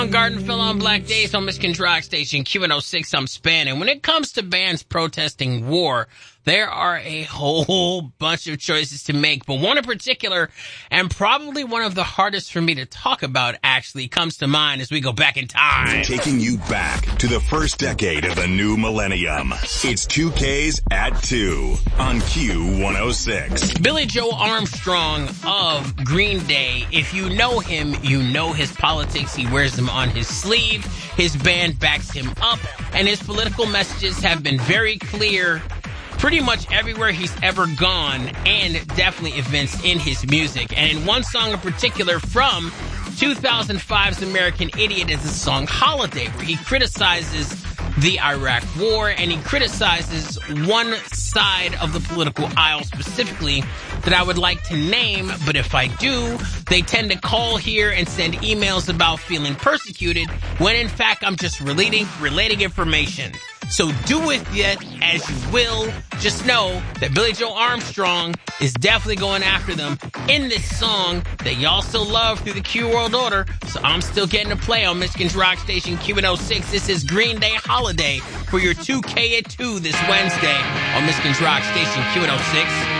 Garden fell on Black Days on Michigan's Rock Station, Q106, I'm Span. And when it comes to bands protesting war, there are a whole bunch of choices to make, but one in particular, and probably one of the hardest for me to talk about, actually comes to mind as we go back in time. Taking you back to the first decade of the new millennium. It's 2Ks at 2 on Q106. Billy Joe Armstrong of Green Day. If you know him, you know his politics. He wears them on his sleeve. His band backs him up, and his political messages have been very clear pretty much everywhere he's ever gone, and definitely evinced in his music. And in one song in particular from 2005's American Idiot is the song Holiday, where he criticizes the Iraq War, and he criticizes one side of the political aisle specifically that I would like to name, but if I do, they tend to call here and send emails about feeling persecuted, when in fact I'm just relating information. So do with it as you will. Just know that Billy Joe Armstrong is definitely going after them in this song that y'all still love through the Q World Order. So I'm still getting to play on Michigan's Rock Station Q106. This is Green Day Holiday for your 2K at 2 this Wednesday on Michigan's Rock Station Q106.